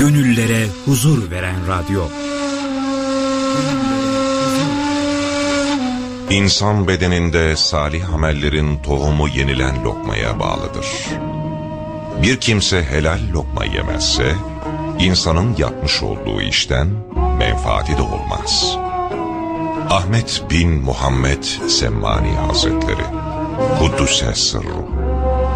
Gönüllere huzur veren radyo. İnsan bedeninde salih amellerin tohumu yenilen lokmaya bağlıdır. Bir kimse helal lokma yemezse, insanın yapmış olduğu işten menfaati de olmaz. Ahmet bin Muhammed Semmani Hazretleri, Kuddüs'e sırru.